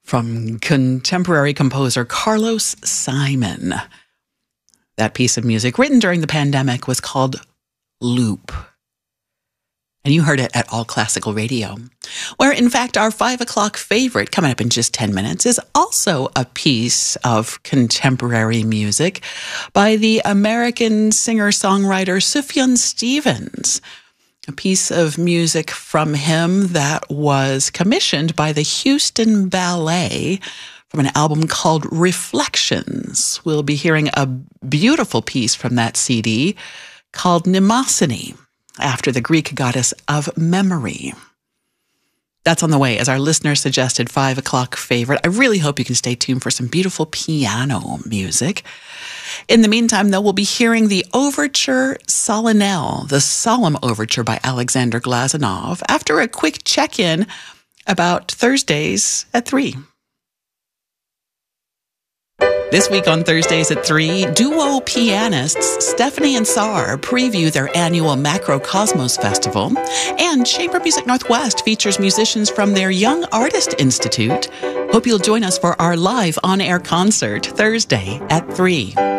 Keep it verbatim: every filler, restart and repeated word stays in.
from contemporary composer Carlos Simon. That piece of music, written during the pandemic, was called Loop. And you heard it at All Classical Radio, where, in fact, our five o'clock favorite, coming up in just ten minutes, is also a piece of contemporary music by the American singer-songwriter Sufjan Stevens. A piece of music from him that was commissioned by the Houston Ballet from an album called Reflections. We'll be hearing a beautiful piece from that C D called Mnemosyne, after the Greek goddess of memory. That's on the way as our listener suggested five o'clock favorite. I really hope you can stay tuned for some beautiful piano music. In the meantime, though, we'll be hearing the Overture Solennelle, the solemn overture by Alexander Glazunov, after a quick check-in about Thursdays at three. This week on Thursdays at three, duo pianists Stephanie and Sar preview their annual Macrocosmos Festival, and Chamber Music Northwest features musicians from their Young Artist Institute. Hope you'll join us for our live on-air concert Thursday at three.